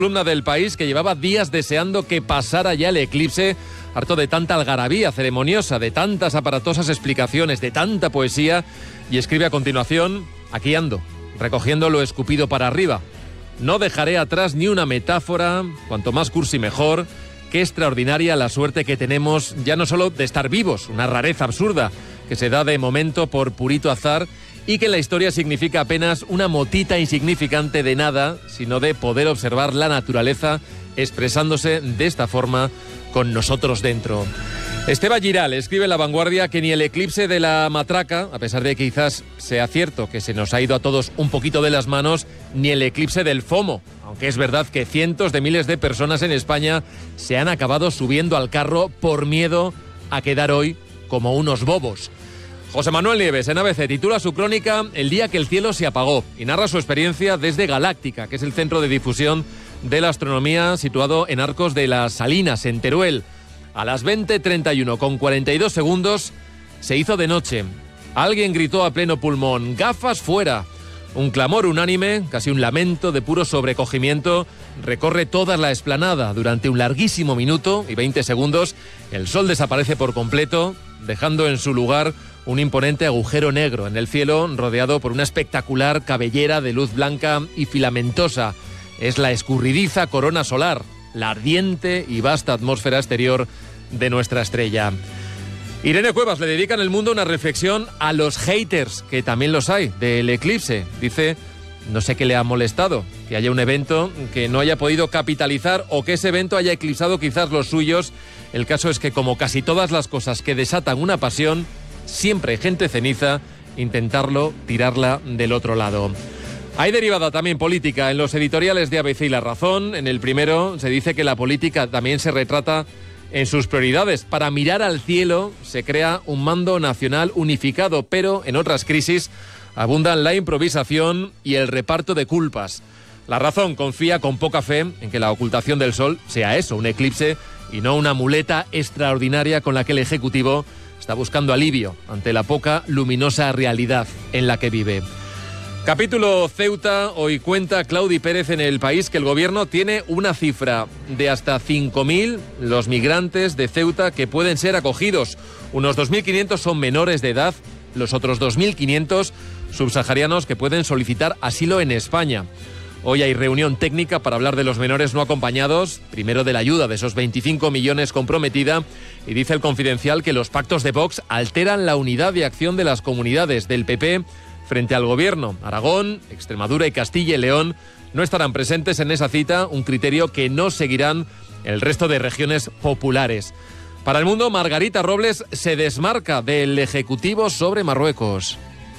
Columna del País, que llevaba días deseando que pasara ya el eclipse, harto de tanta algarabía ceremoniosa, de tantas aparatosas explicaciones, de tanta poesía, y escribe a continuación: aquí ando, recogiendo lo escupido para arriba. No dejaré atrás ni una metáfora, cuanto más cursi mejor. Qué extraordinaria la suerte que tenemos, ya no solo de estar vivos, una rareza absurda que se da de momento por purito azar, y que en la historia significa apenas una motita insignificante de nada, sino de poder observar la naturaleza expresándose de esta forma con nosotros dentro. Esteban Giral escribe en La Vanguardia que ni el eclipse de la matraca, a pesar de que quizás sea cierto que se nos ha ido a todos un poquito de las manos, ni el eclipse del FOMO, aunque es verdad que cientos de miles de personas en España se han acabado subiendo al carro por miedo a quedar hoy como unos bobos. José Manuel Nieves, en ABC, titula su crónica El día que el cielo se apagó y narra su experiencia desde Galáctica, que es el centro de difusión de la astronomía situado en Arcos de las Salinas, en Teruel. A las 20:31, con 42 segundos, se hizo de noche. Alguien gritó a pleno pulmón: ¡gafas fuera! Un clamor unánime, casi un lamento de puro sobrecogimiento, recorre toda la explanada. Durante un larguísimo minuto y 20 segundos, el sol desaparece por completo, dejando en su lugar un imponente agujero negro en el cielo, rodeado por una espectacular cabellera de luz blanca y filamentosa. Es la escurridiza corona solar, la ardiente y vasta atmósfera exterior de nuestra estrella. Irene Cuevas le dedica en El Mundo una reflexión a los haters, que también los hay, del eclipse. Dice: no sé qué le ha molestado, que haya un evento que no haya podido capitalizar o que ese evento haya eclipsado quizás los suyos. El caso es que, como casi todas las cosas que desatan una pasión, siempre hay gente ceniza, intentarlo tirarla del otro lado. Hay derivada también política en los editoriales de ABC y La Razón. En el primero se dice que la política también se retrata en sus prioridades. Para mirar al cielo se crea un mando nacional unificado, pero en otras crisis abundan la improvisación y el reparto de culpas. La Razón confía con poca fe en que la ocultación del sol sea eso, un eclipse, y no una muleta extraordinaria con la que el Ejecutivo está buscando alivio ante la poca luminosa realidad en la que vive. Capítulo Ceuta. Hoy cuenta Claudi Pérez en El País que el gobierno tiene una cifra de hasta 5.000 los migrantes de Ceuta que pueden ser acogidos. Unos 2.500 son menores de edad, los otros 2.500 subsaharianos que pueden solicitar asilo en España. Hoy hay reunión técnica para hablar de los menores no acompañados, primero de la ayuda de esos 25 millones comprometida, y dice El Confidencial que los pactos de Vox alteran la unidad de acción de las comunidades del PP frente al gobierno. Aragón, Extremadura y Castilla y León no estarán presentes en esa cita, un criterio que no seguirán el resto de regiones populares. Para El Mundo, Margarita Robles se desmarca del Ejecutivo sobre Marruecos.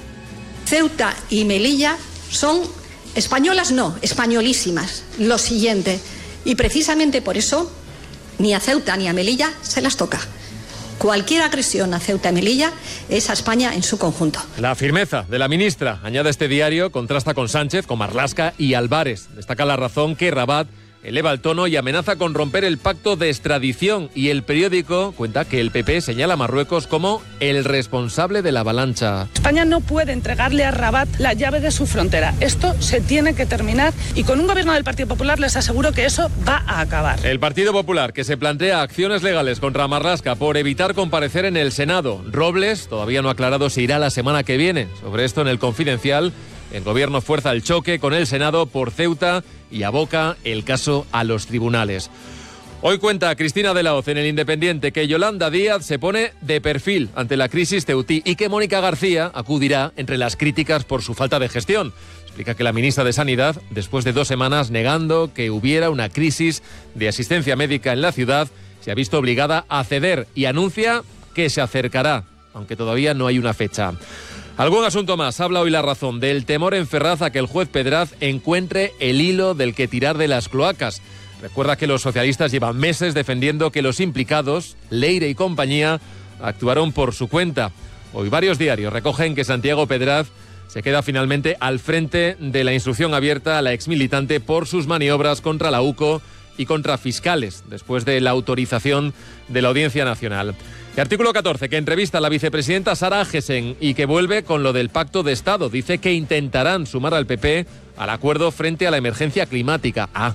Ceuta y Melilla son españolas, no, españolísimas. Lo siguiente. Y precisamente por eso ni a Ceuta ni a Melilla se las toca. Cualquier agresión a Ceuta y Melilla es a España en su conjunto. La firmeza de la ministra, añade este diario, contrasta con Sánchez, con Marlaska y Álvarez. Destaca La Razón que Rabat eleva el tono y amenaza con romper el pacto de extradición. Y El Periódico cuenta que el PP señala a Marruecos como el responsable de la avalancha. España no puede entregarle a Rabat la llave de su frontera. Esto se tiene que terminar y con un gobierno del Partido Popular les aseguro que eso va a acabar. El Partido Popular, que se plantea acciones legales contra Marlaska por evitar comparecer en el Senado. Robles todavía no ha aclarado si irá la semana que viene. Sobre esto, en El Confidencial, el gobierno fuerza el choque con el Senado por Ceuta y aboca el caso a los tribunales. Hoy cuenta Cristina de la Hoz en El Independiente que Yolanda Díaz se pone de perfil ante la crisis ceutí y que Mónica García acudirá entre las críticas por su falta de gestión. Explica que la ministra de Sanidad, después de 2 semanas negando que hubiera una crisis de asistencia médica en la ciudad, se ha visto obligada a ceder y anuncia que se acercará, aunque todavía no hay una fecha. Algún asunto más. Habla hoy La Razón del temor en Ferraz a que el juez Pedraz encuentre el hilo del que tirar de las cloacas. Recuerda que los socialistas llevan meses defendiendo que los implicados, Leire y compañía, actuaron por su cuenta. Hoy varios diarios recogen que Santiago Pedraz se queda finalmente al frente de la instrucción abierta a la exmilitante por sus maniobras contra la UCO y contra fiscales, después de la autorización de la Audiencia Nacional. Y artículo 14, que entrevista a la vicepresidenta Sara Agesen y que vuelve con lo del Pacto de Estado. Dice que intentarán sumar al PP al acuerdo frente a la emergencia climática.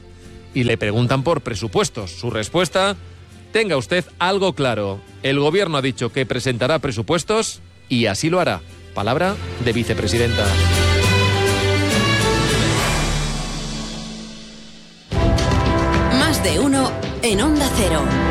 y le preguntan por presupuestos. Su respuesta: tenga usted algo claro. El gobierno ha dicho que presentará presupuestos y así lo hará. Palabra de vicepresidenta. Más de uno en Onda Cero.